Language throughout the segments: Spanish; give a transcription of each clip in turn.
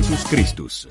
Perpetuus Christus.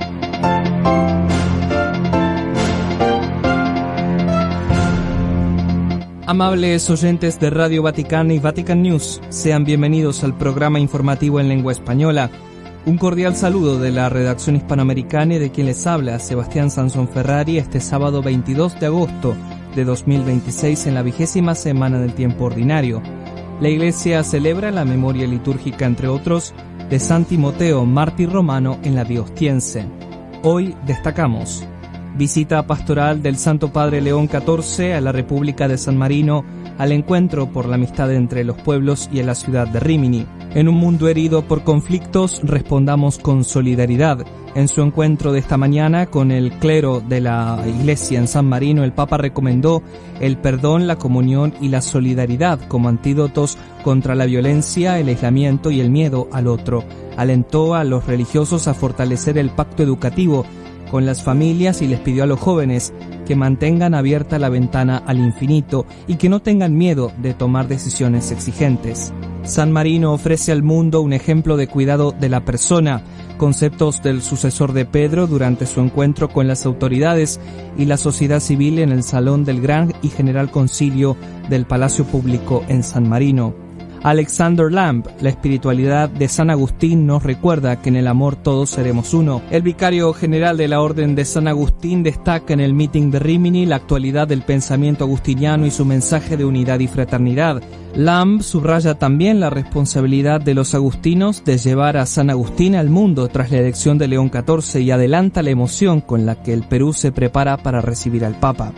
Amables oyentes de Radio Vaticana y Vatican News, sean bienvenidos al programa informativo en lengua española. Un cordial saludo de la redacción hispanoamericana y de quien les habla, Sebastián Sansón Ferrari, este sábado 22 de agosto de 2026 en la 20ª semana del tiempo ordinario. La Iglesia celebra la memoria litúrgica, entre otros, de San Timoteo, mártir romano en la Vía Ostiense. Hoy destacamos: visita pastoral del Santo Padre León XIV a la República de San Marino, al encuentro por la amistad entre los pueblos y a la ciudad de Rímini. En un mundo herido por conflictos, respondamos con solidaridad. En su encuentro de esta mañana con el clero de la Iglesia en San Marino, el Papa recomendó el perdón, la comunión y la solidaridad como antídotos contra la violencia, el aislamiento y el miedo al otro. Alentó a los religiosos a fortalecer el pacto educativo con las familias y les pidió a los jóvenes que mantengan abierta la ventana al infinito y que no tengan miedo de tomar decisiones exigentes. San Marino ofrece al mundo un ejemplo de cuidado de la persona, conceptos del sucesor de Pedro durante su encuentro con las autoridades y la sociedad civil en el salón del Gran y General Concilio del Palacio Público en San Marino. Alexander Lamb, la espiritualidad de San Agustín, nos recuerda que en el amor todos seremos uno. El vicario general de la Orden de San Agustín destaca en el meeting de Rímini la actualidad del pensamiento agustiniano y su mensaje de unidad y fraternidad. Lamb subraya también la responsabilidad de los agustinos de llevar a San Agustín al mundo tras la elección de León XIV y adelanta la emoción con la que el Perú se prepara para recibir al Papa.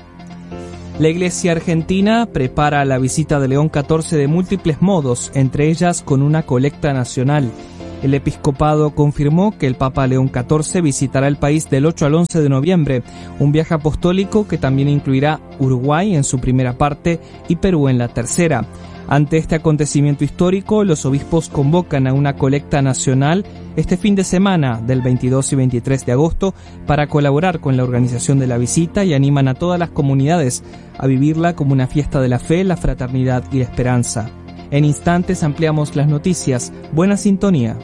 La Iglesia argentina prepara la visita de León XIV de múltiples modos, entre ellas con una colecta nacional. El episcopado confirmó que el Papa León XIV visitará el país del 8 al 11 de noviembre, un viaje apostólico que también incluirá Uruguay en su primera parte y Perú en la tercera. Ante este acontecimiento histórico, los obispos convocan a una colecta nacional este fin de semana del 22 y 23 de agosto para colaborar con la organización de la visita y animan a todas las comunidades a vivirla como una fiesta de la fe, la fraternidad y la esperanza. En instantes ampliamos las noticias. Buena sintonía.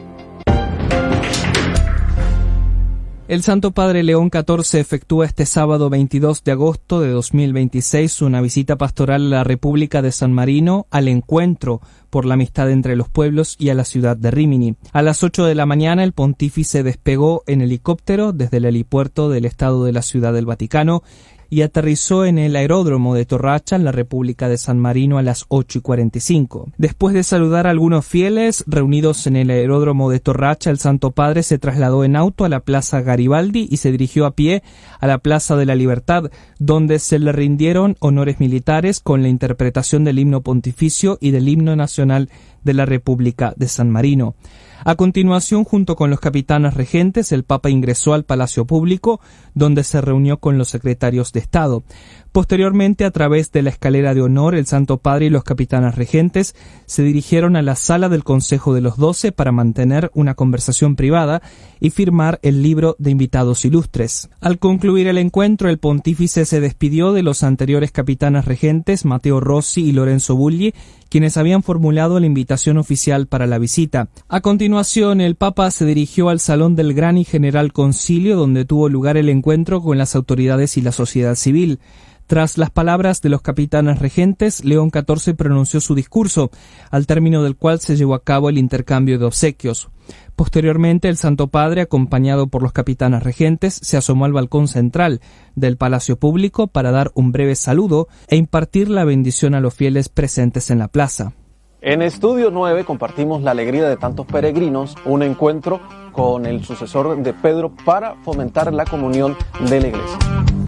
El Santo Padre León XIV efectúa este sábado 22 de agosto de 2026 una visita pastoral a la República de San Marino, al encuentro por la amistad entre los pueblos y a la ciudad de Rímini. A las 8 de la mañana el pontífice despegó en helicóptero desde el helipuerto del Estado de la Ciudad del Vaticano y aterrizó en el aeródromo de Torracha, en la República de San Marino, a las 8:45. Después de saludar a algunos fieles reunidos en el aeródromo de Torracha, el Santo Padre se trasladó en auto a la Plaza Garibaldi y se dirigió a pie a la Plaza de la Libertad, donde se le rindieron honores militares con la interpretación del himno pontificio y del himno nacional de la República de San Marino. A continuación, junto con los capitanes regentes, el Papa ingresó al Palacio Público, donde se reunió con los secretarios de Estado. Posteriormente, a través de la escalera de honor, el Santo Padre y los capitanes regentes se dirigieron a la sala del Consejo de los 12 para mantener una conversación privada y firmar el libro de invitados ilustres. Al concluir el encuentro, el pontífice se despidió de los anteriores capitanes regentes, Matteo Rossi y Lorenzo Bulli, quienes habían formulado la invitación oficial para la visita. A continuación, el Papa se dirigió al Salón del Gran y General Concilio, donde tuvo lugar el encuentro con las autoridades y la sociedad civil. Tras las palabras de los capitanes regentes, León XIV pronunció su discurso, al término del cual se llevó a cabo el intercambio de obsequios. Posteriormente, el Santo Padre, acompañado por los capitanes regentes, se asomó al balcón central del Palacio Público para dar un breve saludo e impartir la bendición a los fieles presentes en la plaza. En Estudio 9 compartimos la alegría de tantos peregrinos, un encuentro con el sucesor de Pedro para fomentar la comunión de la Iglesia.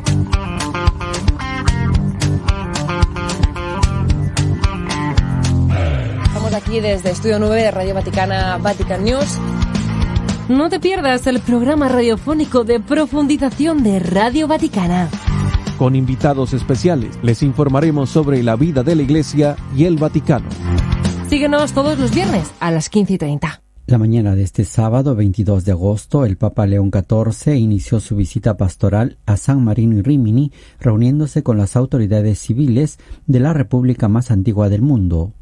Aquí desde Estudio 9 de Radio Vaticana, Vatican News. No te pierdas el programa radiofónico de profundización de Radio Vaticana. Con invitados especiales les informaremos sobre la vida de la Iglesia y el Vaticano. Síguenos todos los viernes a las 15:30. La mañana de este sábado 22 de agosto, el Papa León XIV inició su visita pastoral a San Marino y Rímini, reuniéndose con las autoridades civiles de la república más antigua del mundo.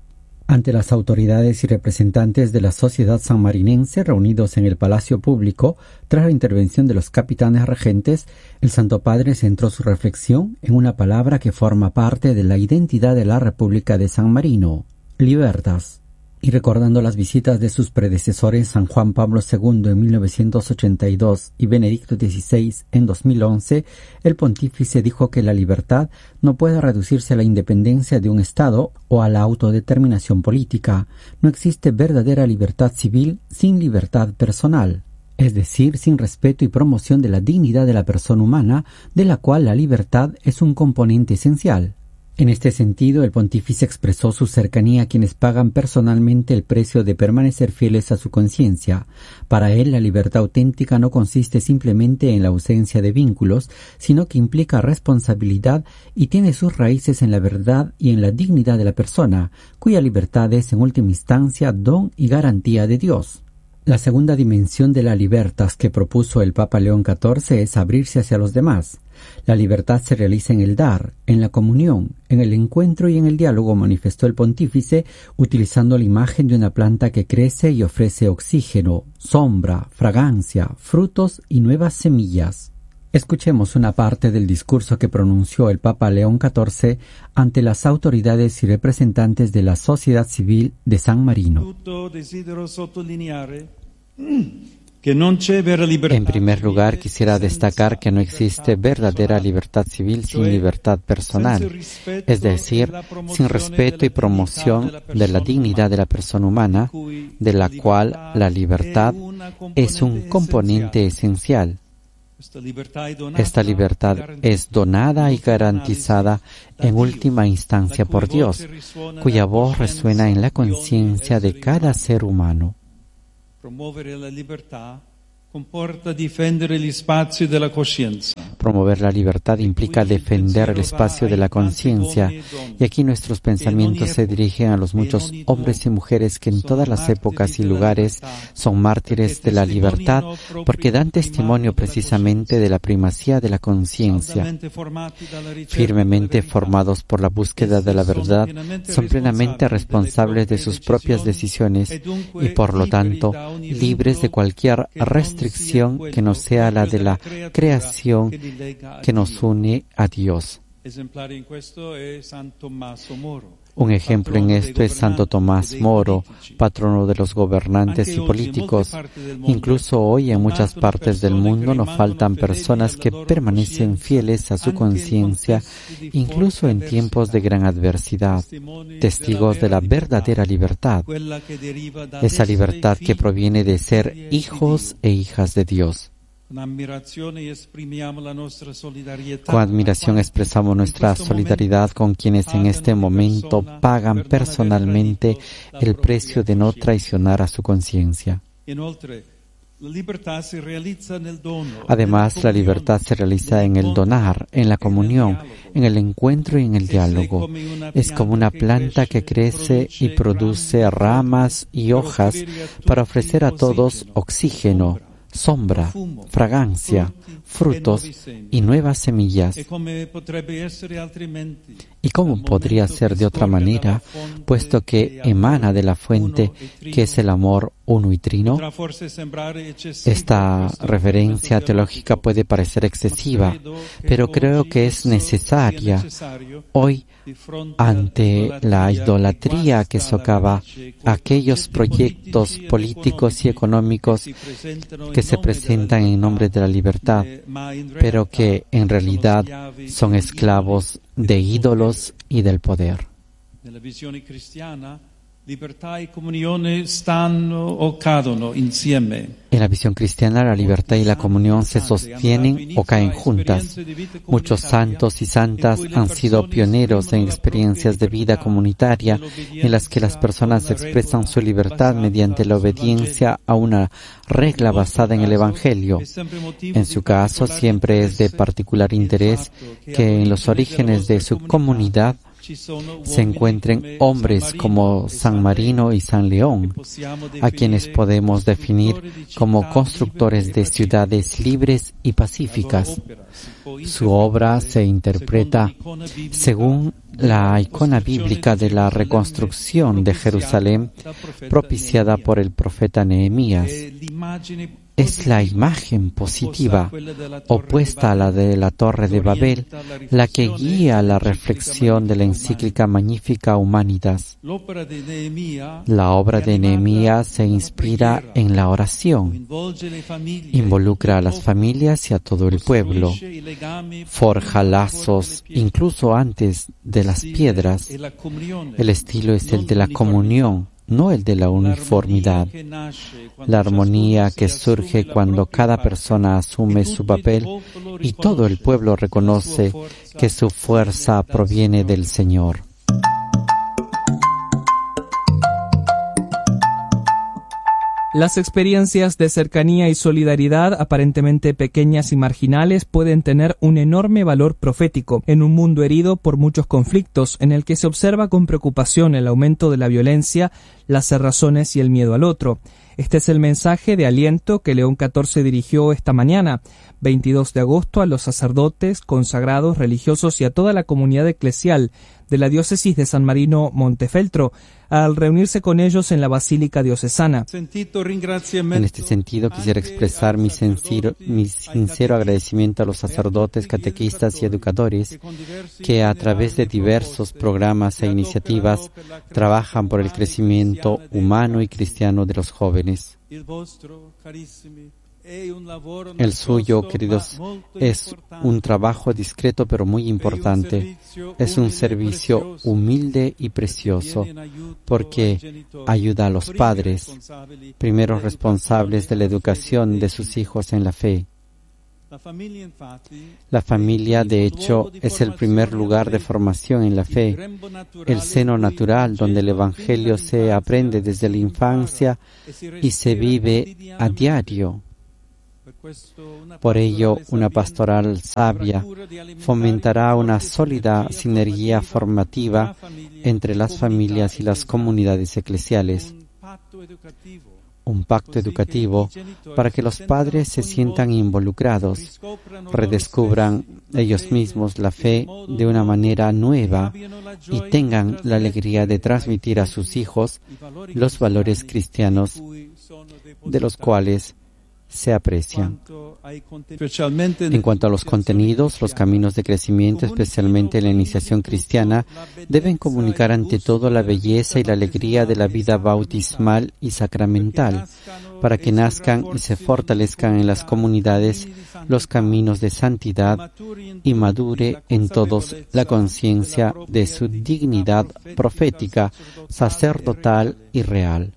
Ante las autoridades y representantes de la sociedad sanmarinense reunidos en el Palacio Público, tras la intervención de los capitanes regentes, el Santo Padre centró su reflexión en una palabra que forma parte de la identidad de la República de San Marino: libertas. Y recordando las visitas de sus predecesores San Juan Pablo II en 1982 y Benedicto XVI en 2011, el pontífice dijo que la libertad no puede reducirse a la independencia de un Estado o a la autodeterminación política. No existe verdadera libertad civil sin libertad personal, es decir, sin respeto y promoción de la dignidad de la persona humana, de la cual la libertad es un componente esencial. En este sentido, el pontífice expresó su cercanía a quienes pagan personalmente el precio de permanecer fieles a su conciencia. Para él, la libertad auténtica no consiste simplemente en la ausencia de vínculos, sino que implica responsabilidad y tiene sus raíces en la verdad y en la dignidad de la persona, cuya libertad es en última instancia don y garantía de Dios. La segunda dimensión de la libertas que propuso el Papa León XIV es abrirse hacia los demás. La libertad se realiza en el dar, en la comunión, en el encuentro y en el diálogo, manifestó el pontífice, utilizando la imagen de una planta que crece y ofrece oxígeno, sombra, fragancia, frutos y nuevas semillas. Escuchemos una parte del discurso que pronunció el Papa León XIV ante las autoridades y representantes de la sociedad civil de San Marino. En primer lugar, quisiera destacar que no existe verdadera libertad civil sin libertad personal, es decir, sin respeto y promoción de la dignidad de la persona humana, de la cual la libertad es un componente esencial. Esta libertad es donada y garantizada en última instancia por Dios, cuya voz resuena en la conciencia de cada ser humano. Promuovere la libertà comporta difendere gli spazi della coscienza. Promover la libertad implica defender el espacio de la conciencia, y aquí nuestros pensamientos se dirigen a los muchos hombres y mujeres que en todas las épocas y lugares son mártires de la libertad, porque dan testimonio precisamente de la primacía de la conciencia. Firmemente formados por la búsqueda de la verdad, son plenamente responsables de sus propias decisiones y, por lo tanto, libres de cualquier restricción que no sea la de la creación que nos une a Dios. Un ejemplo en esto es Santo Tomás Moro, patrono de los gobernantes y políticos. Incluso hoy en muchas partes del mundo no faltan personas que permanecen fieles a su conciencia, incluso en tiempos de gran adversidad, testigos de la verdadera libertad, esa libertad que proviene de ser hijos e hijas de Dios. Con admiración expresamos nuestra solidaridad con quienes en este momento pagan personalmente el precio de no traicionar a su conciencia. Además, la libertad se realiza en el donar, en la comunión, en el encuentro y en el diálogo. Es como una planta que crece y produce ramas y hojas para ofrecer a todos oxígeno, sombra, fragancia, frutos y nuevas semillas. ¿Y cómo podría ser de otra manera, puesto que emana de la fuente que es el amor uno y trino? Esta referencia teológica puede parecer excesiva, pero creo que es necesaria. Hoy, ante la idolatría que socava aquellos proyectos políticos y económicos que se presentan en nombre de la libertad, pero que en realidad son esclavos de ídolos y del poder. En la visión cristiana, la libertad y la comunión se sostienen o caen juntas. Muchos santos y santas han sido pioneros en experiencias de vida comunitaria en las que las personas expresan su libertad mediante la obediencia a una regla basada en el Evangelio. En su caso, siempre es de particular interés que en los orígenes de su comunidad se encuentren hombres como San Marino y San León, a quienes podemos definir como constructores de ciudades libres y pacíficas. Su obra se interpreta según la icona bíblica de la reconstrucción de Jerusalén propiciada por el profeta Nehemías. Es la imagen positiva, opuesta a la de la Torre de Babel, la que guía la reflexión de la encíclica Magnificat Humanitas. La obra de Nehemías se inspira en la oración, involucra a las familias y a todo el pueblo, forja lazos incluso antes de las piedras. El estilo es el de la comunión, no el de la uniformidad. La armonía que surge cuando cada persona asume su papel y todo el pueblo reconoce que su fuerza proviene del Señor. Las experiencias de cercanía y solidaridad, aparentemente pequeñas y marginales, pueden tener un enorme valor profético en un mundo herido por muchos conflictos, en el que se observa con preocupación el aumento de la violencia, las cerrazones y el miedo al otro. Este es el mensaje de aliento que León XIV dirigió esta mañana, 22 de agosto, a los sacerdotes, consagrados, religiosos y a toda la comunidad eclesial de la diócesis de San Marino Montefeltro, al reunirse con ellos en la Basílica Diocesana. En este sentido, quisiera expresar mi sincero agradecimiento a los sacerdotes, catequistas y educadores que, a través de diversos programas e iniciativas, trabajan por el crecimiento humano y cristiano de los jóvenes. El suyo, queridos, es un trabajo discreto pero muy importante. Es un servicio humilde y precioso porque ayuda a los padres, primeros responsables de la educación de sus hijos en la fe. La familia, de hecho, es el primer lugar de formación en la fe, el seno natural donde el Evangelio se aprende desde la infancia y se vive a diario. Por ello, una pastoral sabia fomentará una sólida sinergia formativa entre las familias y las comunidades eclesiales. Un pacto educativo para que los padres se sientan involucrados, redescubran ellos mismos la fe de una manera nueva y tengan la alegría de transmitir a sus hijos los valores cristianos de los cuales se aprecian. En cuanto a los contenidos, los caminos de crecimiento, especialmente la iniciación cristiana, deben comunicar ante todo la belleza y la alegría de la vida bautismal y sacramental, para que nazcan y se fortalezcan en las comunidades los caminos de santidad y madure en todos la conciencia de su dignidad profética, sacerdotal y real.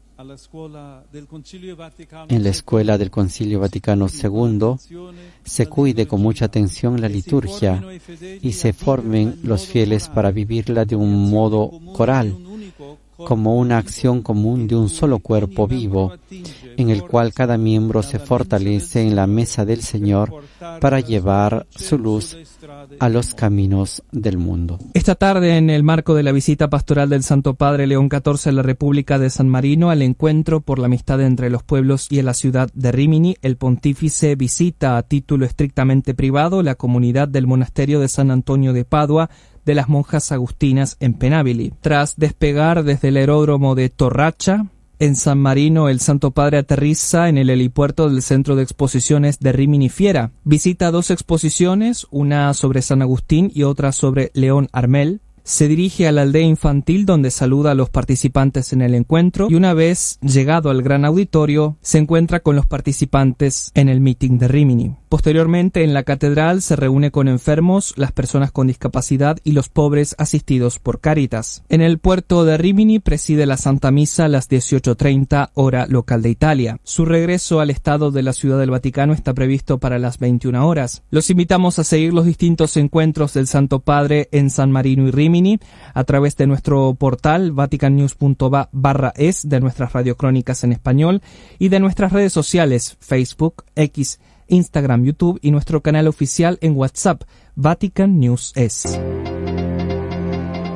En la escuela del Concilio Vaticano II se cuide con mucha atención la liturgia y se formen los fieles para vivirla de un modo coral, como una acción común de un solo cuerpo vivo, en el cual cada miembro se fortalece en la mesa del Señor para llevar su luz a los caminos del mundo. Esta tarde, en el marco de la visita pastoral del Santo Padre León XIV a la República de San Marino, al encuentro por la amistad entre los pueblos y en la ciudad de Rímini, el pontífice visita a título estrictamente privado la comunidad del monasterio de San Antonio de Padua de las monjas agustinas en Penabili. Tras despegar desde el aeródromo de Torracha, en San Marino, el Santo Padre aterriza en el helipuerto del Centro de Exposiciones de Rímini Fiera. Visita 2 exposiciones, una sobre San Agustín y otra sobre León Armel. Se dirige a la aldea infantil donde saluda a los participantes en el encuentro y una vez llegado al gran auditorio se encuentra con los participantes en el meeting de Rímini. Posteriormente en la catedral se reúne con enfermos, las personas con discapacidad y los pobres asistidos por Cáritas. En el puerto de Rímini preside la Santa Misa a las 18:30 hora local de Italia. Su regreso al estado de la Ciudad del Vaticano está previsto para las 21 horas. Los invitamos a seguir los distintos encuentros del Santo Padre en San Marino y Rímini a través de nuestro portal vaticannews.va/es, de nuestras radiocrónicas en español y de nuestras redes sociales Facebook, X, Instagram, YouTube y nuestro canal oficial en WhatsApp, Vatican News Es.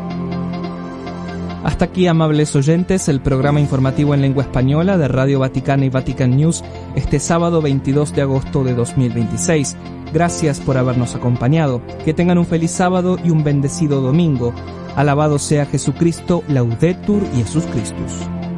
Hasta aquí, amables oyentes, el programa informativo en lengua española de Radio Vaticana y Vatican News este sábado 22 de agosto de 2026. Gracias por habernos acompañado. Que tengan un feliz sábado y un bendecido domingo. Alabado sea Jesucristo, Laudetur Jesus Christus.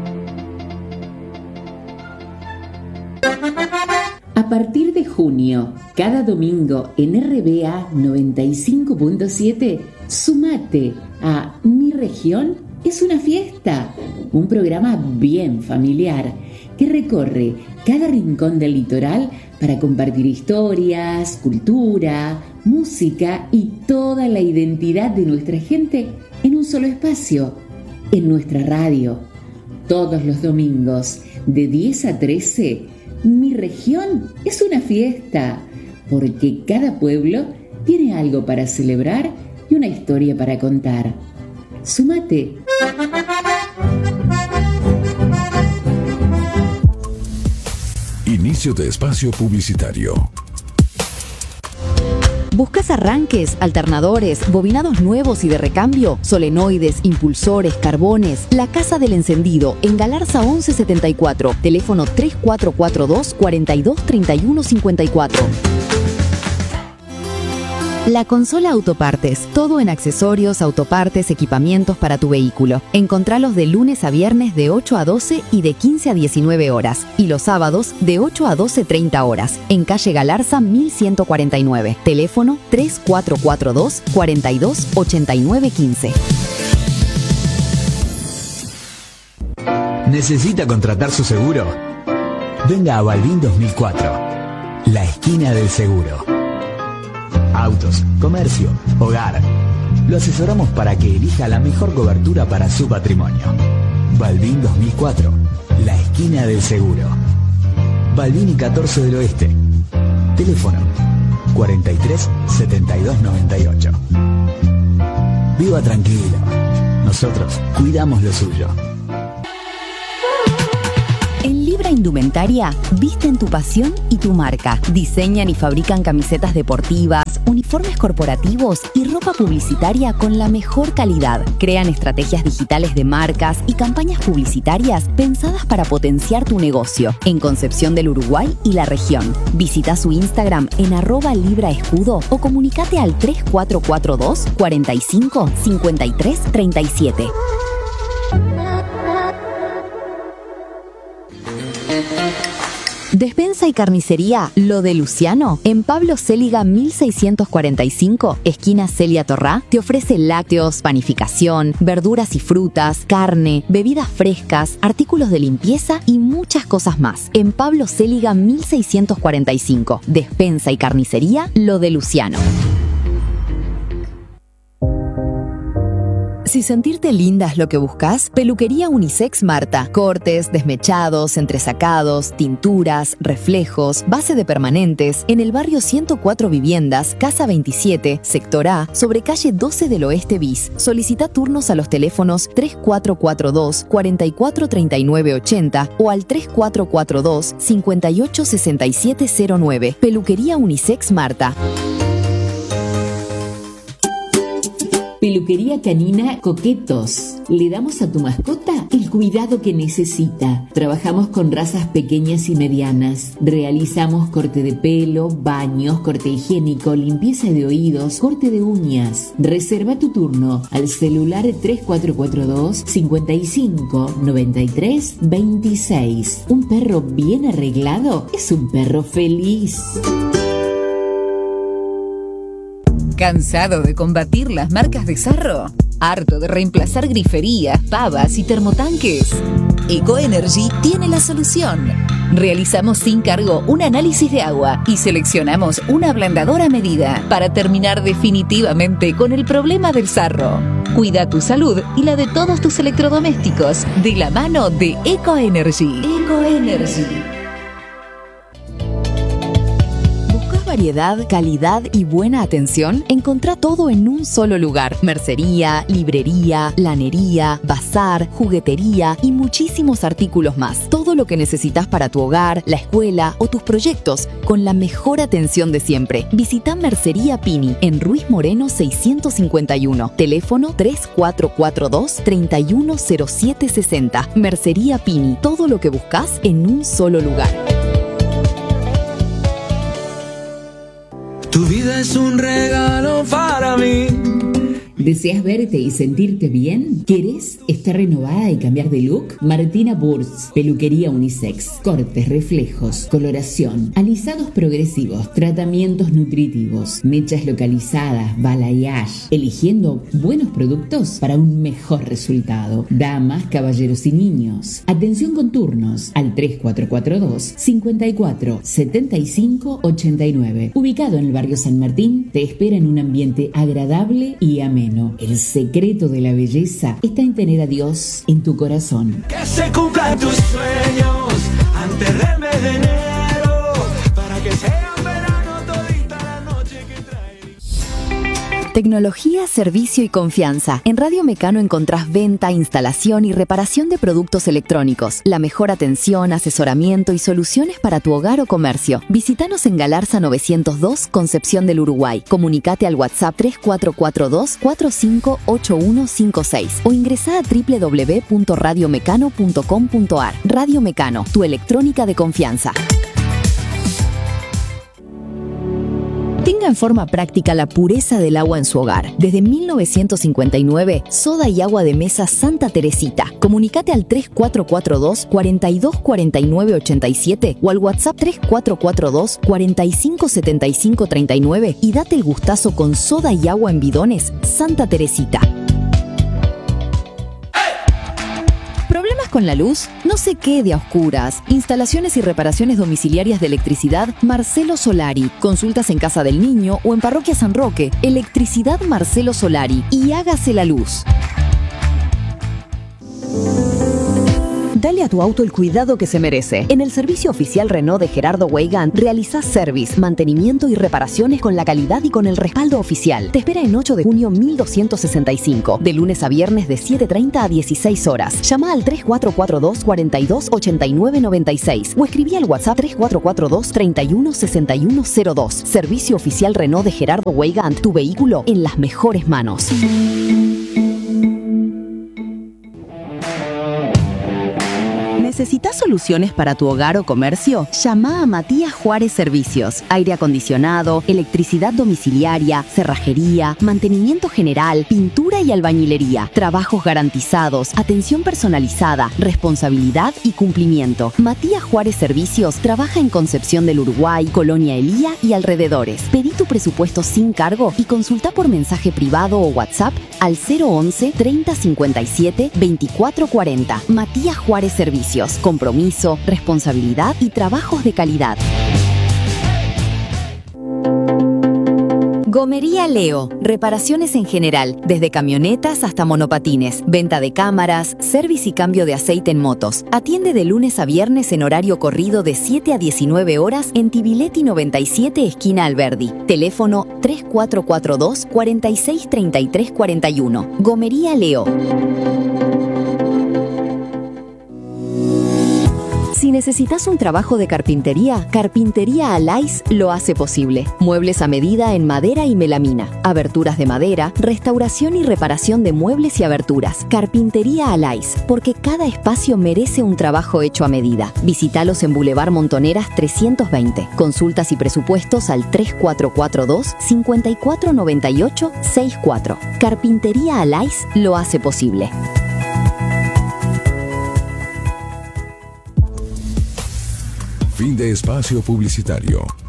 A partir de junio, cada domingo en RBA 95.7, sumate a Mi Región es una fiesta, un programa bien familiar que recorre cada rincón del litoral para compartir historias, cultura, música y toda la identidad de nuestra gente en un solo espacio, en nuestra radio. Todos los domingos, de 10 a 13, Mi Región es una fiesta, porque cada pueblo tiene algo para celebrar y una historia para contar. ¡Súmate! Inicio de espacio publicitario. ¿Buscas arranques, alternadores, bobinados nuevos y de recambio, solenoides, impulsores, carbones? La Casa del Encendido, en Galarza 1174, teléfono 3442 423154. La Consola Autopartes, todo en accesorios, autopartes, equipamientos para tu vehículo. Encontralos de lunes a viernes de 8 a 12 y de 15 a 19 horas. Y los sábados de 8 a 12:30 horas. En calle Galarza 1149. Teléfono 3442 428915. ¿Necesita contratar su seguro? Venga a Balbín 2004, la esquina del seguro. Autos, comercio, hogar. Lo asesoramos para que elija la mejor cobertura para su patrimonio. Balbín 2004, la esquina del seguro. Balbín y 14 del Oeste. Teléfono 43 72 98. Viva tranquilo. Nosotros cuidamos lo suyo. En Libra Indumentaria, visten tu pasión y tu marca. Diseñan y fabrican camisetas deportivas, uniformes corporativos y ropa publicitaria con la mejor calidad. Crean estrategias digitales de marcas y campañas publicitarias pensadas para potenciar tu negocio en Concepción del Uruguay y la región. Visita su Instagram en @libraescudo o comunicate al 3442 45 53 37. Despensa y carnicería Lo de Luciano, en Pablo Céliga 1645, esquina Celia Torrá, te ofrece lácteos, panificación, verduras y frutas, carne, bebidas frescas, artículos de limpieza y muchas cosas más. En Pablo Céliga 1645, despensa y carnicería Lo de Luciano. Si sentirte linda es lo que buscas, Peluquería Unisex Marta. Cortes, desmechados, entresacados, tinturas, reflejos, base de permanentes, en el barrio 104 Viviendas, Casa 27, Sector A, sobre calle 12 del Oeste bis. Solicita turnos a los teléfonos 3442 443980 o al 3442 586709. Peluquería Unisex Marta. Peluquería canina Coquetos. Le damos a tu mascota el cuidado que necesita. Trabajamos con razas pequeñas y medianas. Realizamos corte de pelo, baños, corte higiénico, limpieza de oídos, corte de uñas. Reserva tu turno al celular 3442 55 93 26. Un perro bien arreglado es un perro feliz. ¿Cansado de combatir las marcas de sarro? ¿Harto de reemplazar griferías, pavas y termotanques? Ecoenergy tiene la solución. Realizamos sin cargo un análisis de agua y seleccionamos una ablandadora a medida para terminar definitivamente con el problema del sarro. Cuida tu salud y la de todos tus electrodomésticos de la mano de Ecoenergy. Ecoenergy. Variedad, calidad y buena atención, encontrá todo en un solo lugar. Mercería, librería, lanería, bazar, juguetería y muchísimos artículos más. Todo lo que necesitas para tu hogar, la escuela o tus proyectos con la mejor atención de siempre. Visita Mercería Pini en Ruiz Moreno 651. Teléfono 3442-310760. Mercería Pini. Todo lo que buscas en un solo lugar. Tu vida es un regalo para mí. ¿Deseas verte y sentirte bien? ¿Querés estar renovada y cambiar de look? Martina Burz, peluquería unisex, cortes, reflejos, coloración, alisados progresivos, tratamientos nutritivos, mechas localizadas, balayage, eligiendo buenos productos para un mejor resultado. Damas, caballeros y niños. Atención con turnos al 3442 54 75 89. Ubicado en el barrio San Martín, te espera en un ambiente agradable y ameno. El secreto de la belleza está en tener a Dios en tu corazón. Que se cumplan tus sueños antes del mes de enero, para que sea verano todita la noche que trae. Tecnología, servicio y confianza. En Radio Mecano encontrás venta, instalación y reparación de productos electrónicos. La mejor atención, asesoramiento y soluciones para tu hogar o comercio. Visítanos en Galarza 902, Concepción del Uruguay. Comunicate al WhatsApp 3442-458156 o ingresá a www.radiomecano.com.ar. Radio Mecano, tu electrónica de confianza. Tenga en forma práctica la pureza del agua en su hogar. Desde 1959, soda y agua de mesa Santa Teresita. Comunicate al 3442-424987 o al WhatsApp 3442-457539 y date el gustazo con soda y agua en bidones Santa Teresita. ¿Problemas con la luz? No se quede a oscuras. Instalaciones y reparaciones domiciliarias de electricidad Marcelo Solari. Consultas en Casa del Niño o en Parroquia San Roque. Electricidad Marcelo Solari. Y hágase la luz. Dale a tu auto el cuidado que se merece. En el servicio oficial Renault de Gerardo Weigand realizás service, mantenimiento y reparaciones con la calidad y con el respaldo oficial. Te espera en 8 de junio 1265, de lunes a viernes de 7:30 a 16 horas. Llama al 3442 42 89 96 o escribí al WhatsApp 3442 31 6102. Servicio oficial Renault de Gerardo Weigand, tu vehículo en las mejores manos. ¿Necesitas soluciones para tu hogar o comercio? Llama a Matías Juárez Servicios. Aire acondicionado, electricidad domiciliaria, cerrajería, mantenimiento general, pintura y albañilería. Trabajos garantizados, atención personalizada, responsabilidad y cumplimiento. Matías Juárez Servicios trabaja en Concepción del Uruguay, Colonia Elía y alrededores. Pedí tu presupuesto sin cargo y consulta por mensaje privado o WhatsApp al 011 3057 2440. Matías Juárez Servicios. Compromiso, responsabilidad y trabajos de calidad. Gomería Leo. Reparaciones en general, desde camionetas hasta monopatines. Venta de cámaras, service y cambio de aceite en motos. Atiende de lunes a viernes en horario corrido de 7 a 19 horas en Tibiletti 97, esquina Alberdi. Teléfono 3442 463341. Gomería Leo. Si necesitas un trabajo de carpintería, Carpintería Alais lo hace posible. Muebles a medida en madera y melamina, aberturas de madera, restauración y reparación de muebles y aberturas. Carpintería Alais, porque cada espacio merece un trabajo hecho a medida. Visítalos en Boulevard Montoneras 320. Consultas y presupuestos al 3442 5498 64. Carpintería Alais lo hace posible. Fin de espacio publicitario.